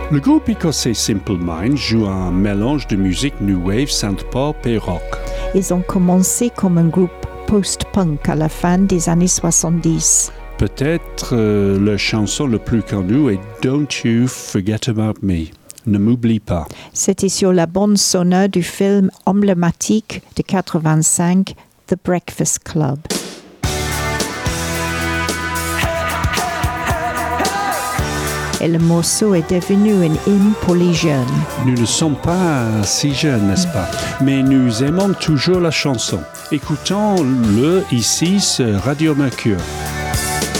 Le groupe écossais Simple Minds joue un mélange de musique new wave, synth-pop et rock. Ils ont commencé comme un groupe post-punk à la fin des années 70. Peut-être leur chanson le plus connue est Don't You Forget About Me. Ne m'oublie pas. C'était sur la bande sonore du film emblématique de 85, The Breakfast Club. Et le morceau est devenu un hymne pour les jeunes. Nous ne sommes pas si jeunes, n'est-ce pas? Mais nous aimons toujours la chanson. Écoutons-le ici sur Radio Mercure.